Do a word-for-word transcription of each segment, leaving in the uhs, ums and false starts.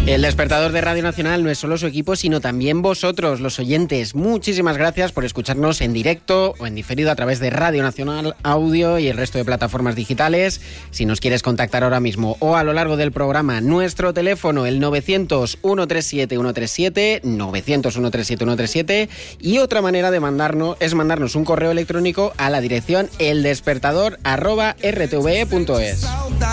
El despertador de Radio Nacional no es solo su equipo, sino también vosotros, los oyentes. Muchísimas gracias por escucharnos en directo o en diferido a través de Radio Nacional Audio y el resto de plataformas digitales. Si nos quieres contactar ahora mismo o a lo largo del programa, nuestro teléfono, el novecientos, ciento treinta y siete, ciento treinta y siete, novecientos, ciento treinta y siete, ciento treinta y siete. Y otra manera de mandarnos es mandarnos un correo electrónico a la dirección eldespertador arroba r t v e punto es.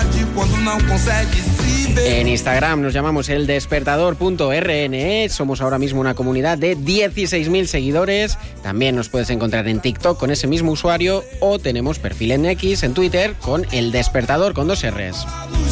En Instagram nos llamamos eldespertador punto r n e. Somos ahora mismo una comunidad de dieciséis mil seguidores. También nos puedes encontrar en TikTok con ese mismo usuario o tenemos perfil en X, en Twitter, con El Despertador con dos R's.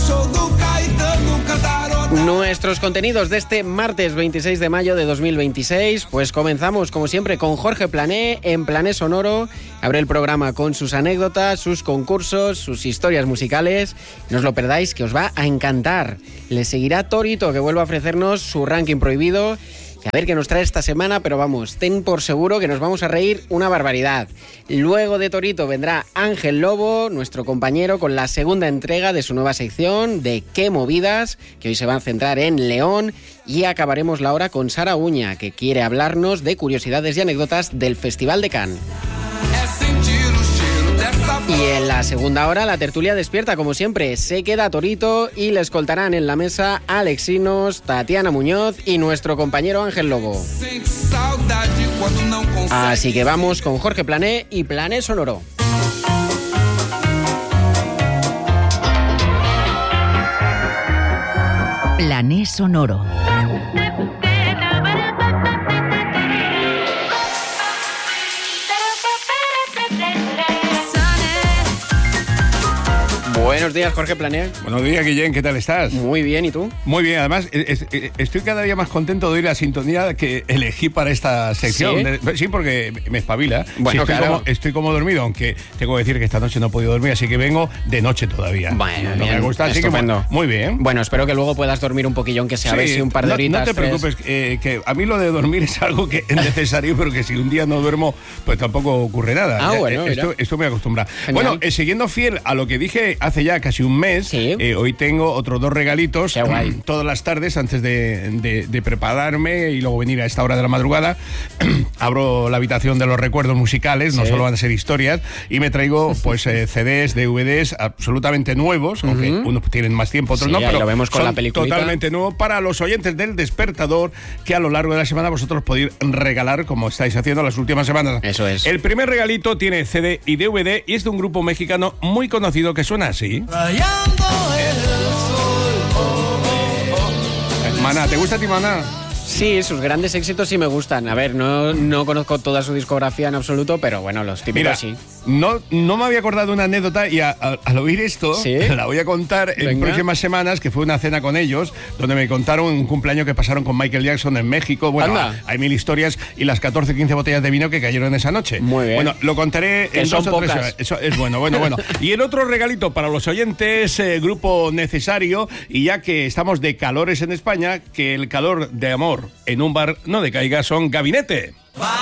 Nuestros contenidos de este martes veintiséis de mayo de dos mil veintiséis, pues comenzamos como siempre con Jorge Plané en Plané Sonoro. Abre el programa con sus anécdotas, sus concursos, sus historias musicales. No os lo perdáis, que os va a encantar. Le seguirá Torito, que vuelve a ofrecernos su ranking prohibido. Y a ver qué nos trae esta semana, pero vamos, ten por seguro que nos vamos a reír una barbaridad. Luego de Torito vendrá Ángel Lobo, nuestro compañero, con la segunda entrega de su nueva sección de Qué Movidas, que hoy se va a centrar en León. Y acabaremos la hora con Sara Uña, que quiere hablarnos de curiosidades y anécdotas del Festival de Cannes. Y en la segunda hora, la tertulia despierta, como siempre. Se queda Torito y le escoltarán en la mesa Alexinos, Tatiana Muñoz y nuestro compañero Ángel Lobo. Así que vamos con Jorge Plané y Plané Sonoro. Plané Sonoro. Buenos días, Jorge Plané. Buenos días, Guillén, ¿qué tal estás? Muy bien, ¿y tú? Muy bien, además es, es, estoy cada día más contento de oír la sintonía que elegí para esta sección. ¿Sí? De, sí, porque me espabila. Bueno, sí, estoy, claro. como, estoy como dormido, aunque tengo que decir que esta noche no he podido dormir, así que vengo de noche todavía. Bueno, no bien, me gusta, así que estupendo. muy bien. Bueno, espero que luego puedas dormir un poquillo, aunque sea, Sí, a ver si un par de no, horitas. No te tres. preocupes, eh, que a mí lo de dormir es algo que es necesario, pero que si un día no duermo, pues tampoco ocurre nada. Ah, Ya, bueno, eh, esto, mira. esto me acostumbra. Genial. Bueno, eh, siguiendo fiel a lo que dije hace ya casi un mes, Sí. eh, hoy tengo otros dos regalitos. Qué guay. Todas las tardes antes de, de, de prepararme y luego venir a esta hora de la madrugada. Abro la habitación de los recuerdos musicales, no Sí. solo van a ser historias, y me traigo pues eh, C Ds, D V Ds absolutamente nuevos, aunque Ujú. unos tienen más tiempo, otros Sí, no, ahí pero lo vemos con son la peliculita. totalmente nuevo para los oyentes del Despertador, que a lo largo de la semana vosotros podéis regalar, como estáis haciendo las últimas semanas. Eso es. El primer regalito tiene C D y D V D y es de un grupo mexicano muy conocido que suena así. Maná, ¿te gusta a ti, Maná? Sí, sus grandes éxitos sí me gustan. A ver, no, no conozco toda su discografía en absoluto, pero bueno, los típicos Mira, sí. no, no me había acordado de una anécdota y a- a- al oír esto, ¿Sí? la voy a contar en Venga. próximas semanas, que fue una cena con ellos, donde me contaron un cumpleaños que pasaron con Michael Jackson en México. Bueno, Anda. hay mil historias y las catorce, quince botellas de vino que cayeron esa noche. Muy bien. Bueno, lo contaré Que en son dos o tres pocas. horas. Eso es bueno, bueno, bueno. Y el otro regalito para los oyentes, eh, grupo necesario, y ya que estamos de calores en España, que el calor de amor en un bar no decaiga, son Gabinete.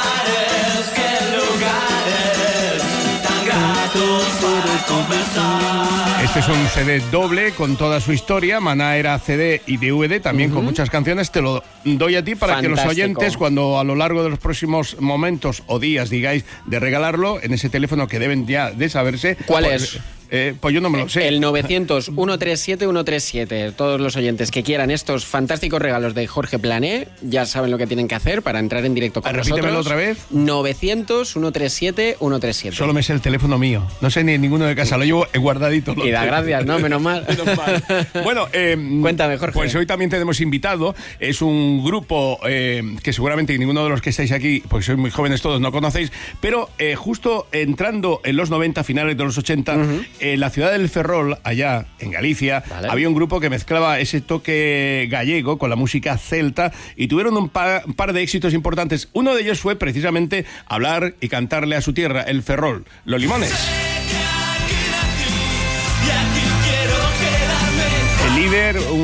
Este es un C D doble con toda su historia. Maná era C D y D V D, también con muchas canciones. Te lo doy a ti para que los Fantástico. oyentes, cuando a lo largo de los próximos momentos o días digáis de regalarlo, en ese teléfono que deben ya de saberse. ¿Cuál pues, es? Eh, pues yo no me lo sé. El novecientos, ciento treinta y siete, ciento treinta y siete. Todos los oyentes que quieran estos fantásticos regalos de Jorge Plané ya saben lo que tienen que hacer para entrar en directo con Repítemelo nosotros. otra vez. novecientos, ciento treinta y siete, ciento treinta y siete. Solo me sé el teléfono mío. No sé ni ninguno de casa. Lo llevo guardadito. Y da gracias, ¿no? Menos mal. Menos mal. Bueno, eh, Cuéntame, Jorge. Pues hoy también tenemos invitado. Es un grupo eh, que seguramente ninguno de los que estáis aquí, porque sois muy jóvenes todos, no conocéis, pero eh, justo entrando en los noventa, finales de los ochenta, uh-huh. en la ciudad del Ferrol, allá en Galicia, vale. había un grupo que mezclaba ese toque gallego con la música celta y tuvieron un par, un par de éxitos importantes. Uno de ellos fue precisamente hablar y cantarle a su tierra, el Ferrol, Los Limones. El líder, un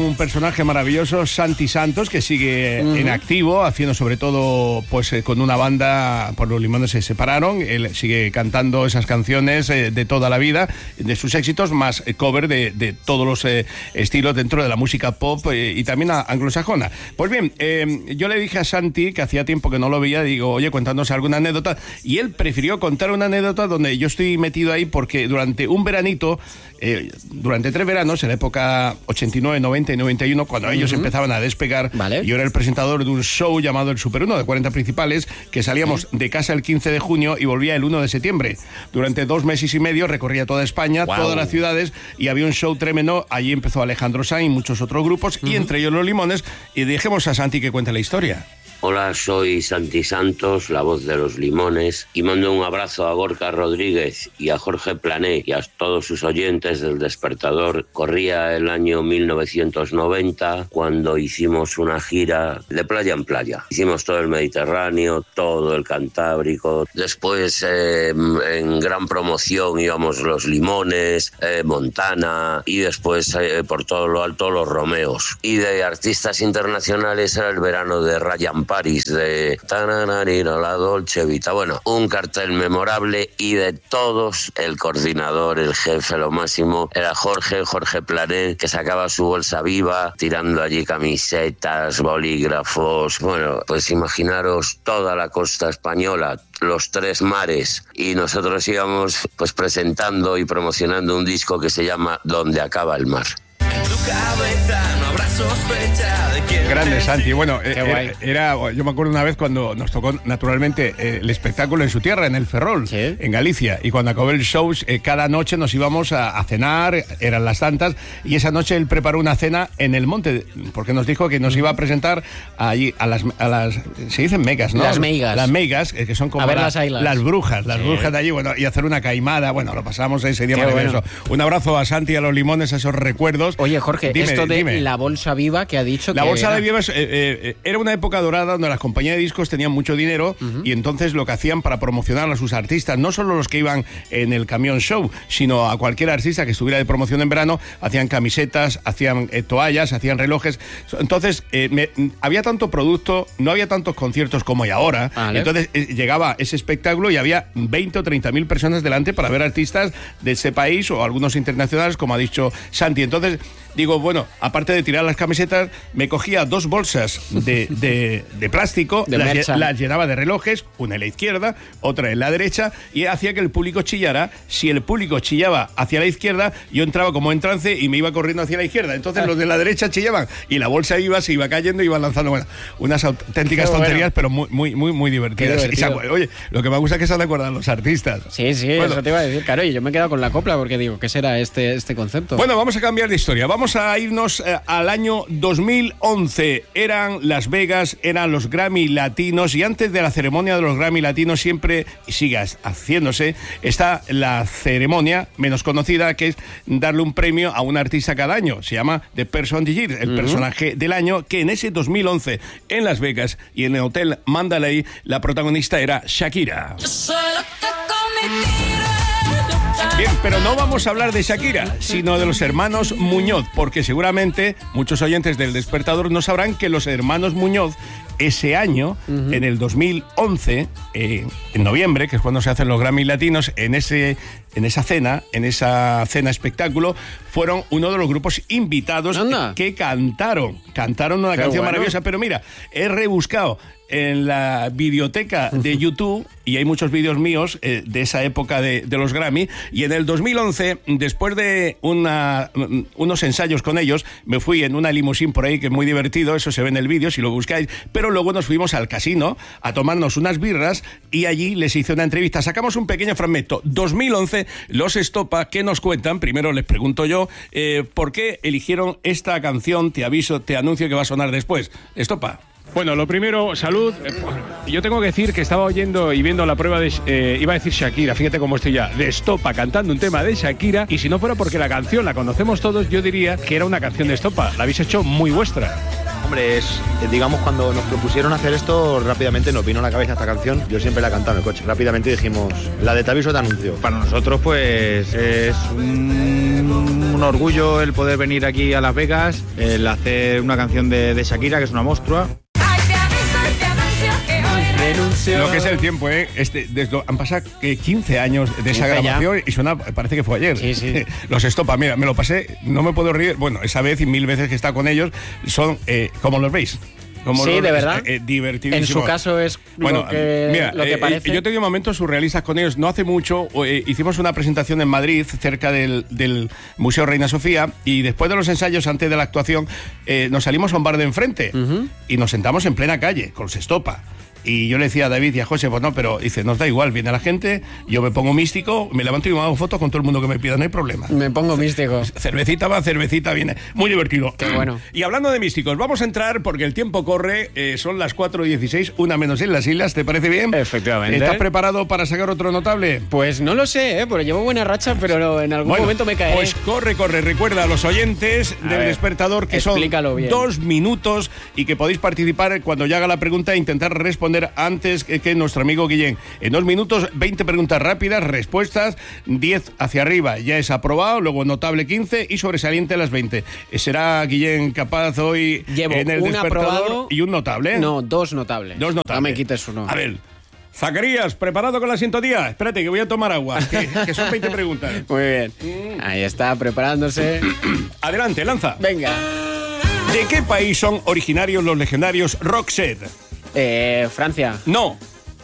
un personaje maravilloso, Santi Santos, que sigue uh-huh. en activo, haciendo sobre todo pues eh, con una banda, por Los Limones se separaron, él sigue cantando esas canciones eh, de toda la vida, de sus éxitos, más eh, cover de, de todos los eh, estilos dentro de la música pop eh, y también a, anglosajona. Pues bien, eh, yo le dije a Santi, que hacía tiempo que no lo veía, digo, oye, cuéntanos alguna anécdota, y él prefirió contar una anécdota donde yo estoy metido ahí porque durante un veranito, eh, durante tres veranos, en la época ochenta y nueve, noventa y noventa y uno, cuando uh-huh. ellos empezaban a despegar, vale. yo era el presentador de un show llamado El Super uno, de cuarenta principales, que salíamos uh-huh. de casa el quince de junio y volvía el uno de septiembre. Durante dos meses y medio recorría toda España, wow. todas las ciudades, y había un show tremendo. Allí empezó Alejandro Sanz y muchos otros grupos, uh-huh. y entre ellos Los Limones, y dejemos a Santi que cuente la historia. Hola, soy Santi Santos, la voz de Los Limones, y mando un abrazo a Gorka Rodríguez y a Jorge Plané y a todos sus oyentes del Despertador. Corría el año mil novecientos noventa, cuando hicimos una gira de playa en playa. Hicimos todo el Mediterráneo, todo el Cantábrico. Después, eh, en gran promoción, íbamos Los Limones, eh, Montana, y después, eh, por todo lo alto, Los Romeos. Y de artistas internacionales era el verano de Ryan Paris, de Tananarina, la Dolce Vita. Bueno, un cartel memorable, y de todos el coordinador, el jefe, lo máximo, era Jorge, Jorge Plané, que sacaba su bolsa viva, tirando allí camisetas, bolígrafos. Bueno, pues imaginaros toda la costa española, los tres mares, y nosotros íbamos pues presentando y promocionando un disco que se llama Donde acaba el mar. Tu cabeza no habrá sospecha de quién. Grande, Santi. Bueno, era, era, yo me acuerdo una vez cuando nos tocó naturalmente eh, el espectáculo en su tierra, en el Ferrol, ¿sí? En Galicia, y cuando acabó el show, eh, cada noche nos íbamos a, a cenar, eran las tantas, y esa noche él preparó una cena en el monte, porque nos dijo que nos iba a presentar allí a las, a las se dicen megas, ¿no? Las meigas. Las meigas, eh, que son como la, las, las brujas, las sí. brujas de allí, bueno, y hacer una caimada, bueno, lo pasamos ese día maravilloso. Bueno. Un abrazo a Santi y a Los Limones, a esos recuerdos. Oye, Jorge, dime, esto de dime. La bolsa viva que ha dicho la que bolsa era... de viva es, eh, eh, era una época dorada donde las compañías de discos tenían mucho dinero, uh-huh. y entonces lo que hacían para promocionar a sus artistas, no solo los que iban en el camión show, sino a cualquier artista que estuviera de promoción en verano, hacían camisetas, hacían eh, toallas, hacían relojes. Entonces eh, me, había tanto producto, no había tantos conciertos como hay ahora. Vale. Entonces eh, llegaba ese espectáculo y había veinte o treinta mil personas delante para ver artistas de ese país o algunos internacionales, como ha dicho Santi. Entonces digo, bueno, aparte de tirar las camisetas, me cogía dos bolsas de, de, de plástico, de las, las llenaba de relojes, una en la izquierda, otra en la derecha, y hacía que el público chillara. Si el público chillaba hacia la izquierda, yo entraba como en trance y me iba corriendo hacia la izquierda. Entonces los de la derecha chillaban y la bolsa iba, se iba cayendo y iba lanzando, bueno, unas auténticas bueno. tonterías, pero muy, muy, muy, muy divertidas. Y, oye, lo que me gusta es que se han acordado los artistas. Sí, sí, bueno, eso te iba a decir, claro, y yo me he quedado con la copla porque digo, ¿qué será este, este concepto? Bueno, vamos a cambiar de historia. Vamos Vamos a irnos eh, al año dos mil once. Eran Las Vegas, eran los Grammy Latinos, y antes de la ceremonia de los Grammy Latinos siempre, y sigue haciéndose, está la ceremonia menos conocida, que es darle un premio a un artista cada año. Se llama The Person of the Year, el uh-huh. personaje del año, que en ese dos mil once en Las Vegas y en el Hotel Mandalay la protagonista era Shakira. Yo soy lo que cometí. Bien, pero no vamos a hablar de Shakira, sino de los hermanos Muñoz, porque seguramente muchos oyentes del Despertador no sabrán que los hermanos Muñoz ese año, uh-huh. en el dos mil once, eh, en noviembre, que es cuando se hacen los Grammy Latinos, en ese en esa cena, en esa cena espectáculo, fueron uno de los grupos invitados Anda. que cantaron, cantaron una Qué canción bueno. maravillosa, pero mira, he rebuscado en la videoteca de YouTube, y hay muchos vídeos míos eh, de esa época de, de los Grammy, y en el dos mil once, después de una, unos ensayos con ellos, me fui en una limusín por ahí, que es muy divertido, eso se ve en el vídeo si lo buscáis, pero luego nos fuimos al casino a tomarnos unas birras, y allí les hice una entrevista. Sacamos un pequeño fragmento. dos mil once, los Estopa, ¿qué nos cuentan? Primero les pregunto yo, eh, ¿por qué eligieron esta canción? Te aviso, te anuncio que va a sonar después. Estopa. Bueno, lo primero, salud. Yo tengo que decir que estaba oyendo y viendo la prueba de... Eh, iba a decir Shakira, fíjate cómo estoy ya, de Estopa, cantando un tema de Shakira, y si no fuera porque la canción la conocemos todos, yo diría que era una canción de Estopa. La habéis hecho muy vuestra. Hombre, es, digamos, cuando nos propusieron hacer esto, rápidamente nos vino a la cabeza esta canción. Yo siempre la he cantado en el coche. Rápidamente dijimos, la de Te aviso, te anuncio. Para nosotros, pues, es un, un orgullo el poder venir aquí a Las Vegas, el hacer una canción de, de Shakira, que es una monstrua. Lo que es el tiempo, ¿eh? Este, desde, han pasado eh, quince años de esa grabación y suena, parece que fue ayer. Sí, sí. Los Estopa, mira, me lo pasé, no me puedo reír. Bueno, esa vez y mil veces que está con ellos, son eh, como los veis. Como sí, los, de verdad. Eh, divertidísimo. En su caso es bueno, lo que, mira, lo que eh, parece. Yo he tenido momentos surrealistas con ellos. No hace mucho eh, hicimos una presentación en Madrid, cerca del, del Museo Reina Sofía, y después de los ensayos, antes de la actuación, eh, nos salimos a un bar de enfrente uh-huh. y nos sentamos en plena calle, con los Estopa. Y yo le decía a David y a José, pues no, pero dice, nos da igual, viene la gente, yo me pongo místico, me levanto y me hago fotos con todo el mundo que me pida, no hay problema. Me pongo místico. Cervecita va, cervecita viene. Muy divertido. Qué bueno. Y hablando de místicos, vamos a entrar porque el tiempo corre, eh, son las cuatro y dieciséis, una menos en las islas, ¿te parece bien? Efectivamente. ¿Estás preparado para sacar otro notable? Pues no lo sé, ¿eh? Porque llevo buena racha, pero en algún bueno, momento me caeré. Pues corre, corre. Recuerda a los oyentes a del ver, despertador que son bien. dos minutos y que podéis participar cuando ya haga la pregunta e intentar responder antes que que nuestro amigo Guillén. En dos minutos, veinte preguntas rápidas, respuestas, diez hacia arriba ya es aprobado, luego notable quince y sobresaliente las veinte. ¿Será Guillén capaz hoy Llevo en el un despertador aprobado y un notable? No, dos notables. Dos notables. No me quites uno. A ver, Zacarías, ¿preparado con la sintonía? Espérate, que voy a tomar agua, que, que son veinte preguntas. Muy bien. Ahí está, preparándose. Adelante, lanza. Venga. ¿De qué país son originarios los legendarios Roxette? Eh, Francia. No.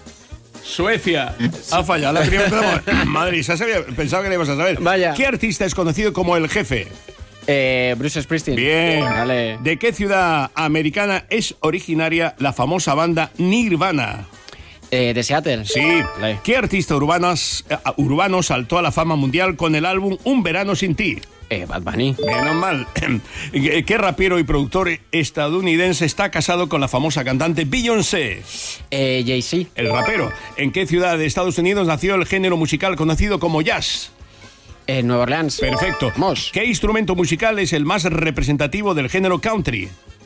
Suecia. Ha fallado la primera. Madrid, ya sabía, pensaba que le ibas a saber. Vaya. ¿Qué artista es conocido como el jefe? Eh, Bruce Springsteen. Bien. Vale. ¿De qué ciudad americana es originaria la famosa banda Nirvana? Eh, de Seattle. Sí. Vale. ¿Qué artista urbanas, uh, urbano saltó a la fama mundial con el álbum Un verano sin ti? Eh, Bad Bunny. Menos mal. ¿Qué rapero y productor estadounidense está casado con la famosa cantante Beyoncé? Eh, Jay-Z. El rapero. ¿En qué ciudad de Estados Unidos nació el género musical conocido como jazz? En Nueva Orleans. Perfecto. Vamos. ¿Qué instrumento musical es el más representativo del género country?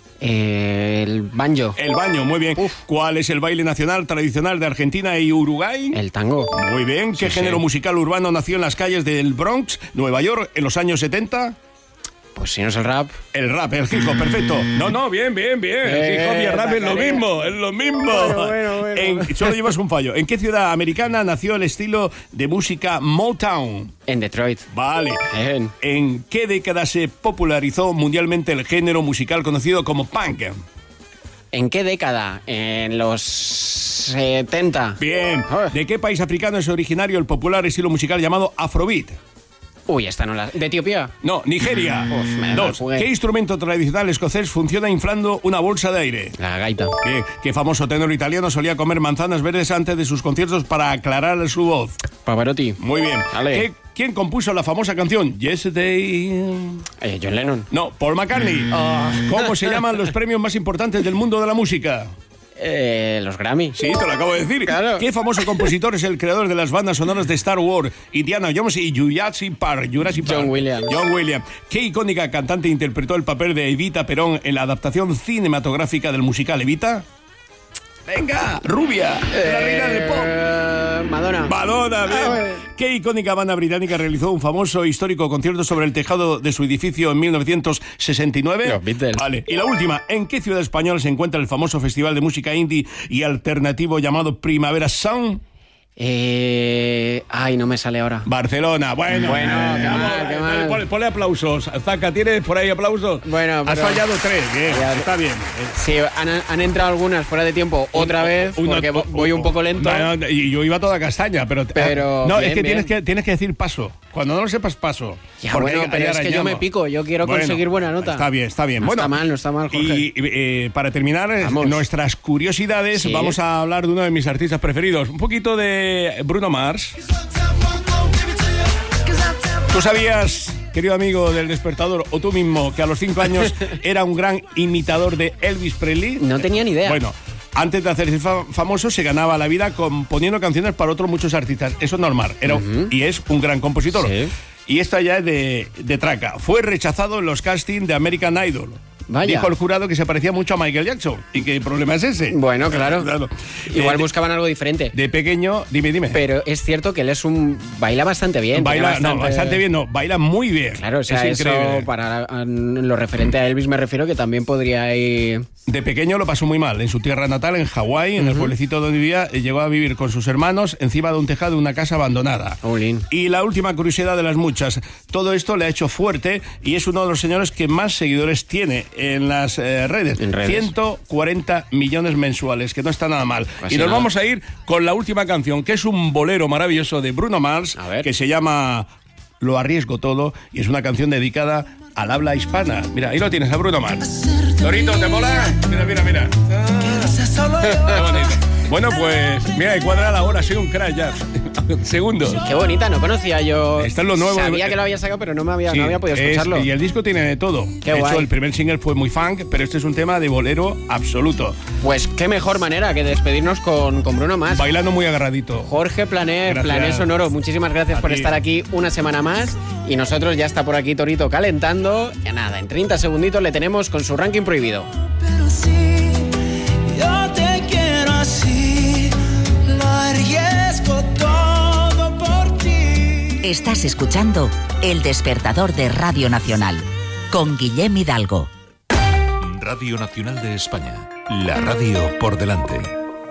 Eh, el banjo. El baño, muy bien. Uf. ¿Cuál es el baile nacional tradicional de Argentina y Uruguay? El tango. Muy bien. ¿Qué sí, género sí. musical urbano nació en las calles del Bronx, Nueva York, en los años setenta? Pues si no es el rap. El rap, el hip hop, perfecto. No, no, bien, bien, bien. Eh, el hip hop y el rap eh, es lo mismo, es lo mismo. Bueno, bueno, bueno. En, solo llevas un fallo. ¿En qué ciudad americana nació el estilo de música Motown? En Detroit. Vale. Bien. ¿En qué década se popularizó mundialmente el género musical conocido como punk? ¿En qué década? En los setenta. Bien. ¿De qué país africano es originario el popular estilo musical llamado Afrobeat? Uy, esta no la... ¿De Etiopía? No, Nigeria. Uf, me Dos. ¿Qué instrumento tradicional escocés funciona inflando una bolsa de aire? La gaita. Bien. ¿Qué famoso tenor italiano solía comer manzanas verdes antes de sus conciertos para aclarar su voz? Pavarotti. Muy bien. Vale. ¿Qué, ¿Quién compuso la famosa canción Yesterday? Eh, John Lennon. No, Paul McCartney. Oh. ¿Cómo se llaman los premios más importantes del mundo de la música? Eh, los Grammy. Sí, te lo acabo de decir. Claro. ¿Qué famoso compositor es el creador de las bandas sonoras de Star Wars, Indiana Jones y Jurassic Park? Jurassic Park. John Williams. John Williams. ¿Qué icónica cantante interpretó el papel de Evita Perón en la adaptación cinematográfica del musical Evita? Venga, rubia, Eh, la reina del pop. Madonna. Madonna, bien. Ah, bueno. ¿Qué icónica banda británica realizó un famoso histórico concierto sobre el tejado de su edificio en mil novecientos sesenta y nueve? Los Beatles. Vale. Y la última, ¿en qué ciudad española se encuentra el famoso festival de música indie y alternativo llamado Primavera Sound? Eh... Ay, no me sale ahora. Barcelona. Bueno, Bueno, eh, qué vamos, mal, qué eh, mal. Ponle, ponle aplausos. Zaca, ¿tienes por ahí aplausos? Bueno, Has pero- fallado tres. Bien, Ya- está bien. Sí, han, han entrado algunas fuera de tiempo otra vez, Uno- porque vo- voy un poco lento. No, y yo iba toda castaña, pero... Pero No, bien, es que tienes, bien. que tienes que decir paso. Cuando no lo sepas, paso. Ya, Porque bueno, ahí- pero ahí es que yo arañamos. me pico, yo quiero Bueno, conseguir buena nota. Está bien, está bien. No Bueno, está mal, no está mal, Jorge. Y eh, para terminar eh, Vamos. nuestras curiosidades, Sí. vamos a hablar de uno de mis artistas preferidos. Un poquito de Bruno Mars. ¿Tú sabías, querido amigo del despertador, o tú mismo, que a los cinco años era un gran imitador de Elvis Presley? No tenía ni idea. Bueno, antes de hacerse fa- famoso se ganaba la vida componiendo canciones para otros muchos artistas. Eso es normal. Era, Ujú. Y es un gran compositor. Sí. Y esta ya es de, de traca. Fue rechazado en los castings de American Idol. Vaya. Dijo el jurado que se parecía mucho a Michael Jackson. ¿Y qué problema es ese? Bueno, claro. claro. Igual Eh, buscaban algo diferente. De pequeño, dime, dime. Pero es cierto que él es un... Baila bastante bien. Baila, bastante... no, bastante bien, no, baila muy bien. Claro, o sea, es eso increíble. para en lo referente a Elvis me refiero que también podría ir... De pequeño lo pasó muy mal. En su tierra natal, en Hawái, en uh-huh. el pueblecito donde vivía, llegó a vivir con sus hermanos encima de un tejado de una casa abandonada. Olín. Y la última curiosidad de las muchas. Todo esto le ha hecho fuerte y es uno de los señores que más seguidores tiene en las eh, redes. En redes. ciento cuarenta millones mensuales, que no está nada mal. Casi y nos nada. vamos a ir con la última canción, que es un bolero maravilloso de Bruno Mars, A ver. que se llama Lo arriesgo todo, y es una canción dedicada al habla hispana. Mira, ahí lo tienes, a Bruno Mars. Torito, ¿te mola? Mira, mira, mira. Ah, qué bonito. Bueno, pues, mira, y cuadra la hora, soy un crack ya. Segundos. Qué bonita, no conocía yo. Está en lo nuevo. Sabía que lo había sacado, pero no me había, Sí, no había podido es- escucharlo. y el disco tiene de todo. Qué de hecho, guay. el primer single fue muy funk, pero este es un tema de bolero absoluto. Pues qué mejor manera que despedirnos con, con Bruno Mars. Bailando muy agarradito. Jorge Plané, Gracias. Plané Sonoro, muchísimas gracias A por ti. estar aquí una semana más. Y nosotros ya está por aquí Torito calentando. Ya nada, en treinta segunditos le tenemos con su ranking prohibido. Pero sí, yo te quiero así, lo arriesgo todo por ti. Estás escuchando El Despertador de Radio Nacional con Guillem Hidalgo. Radio Nacional de España. La radio por delante.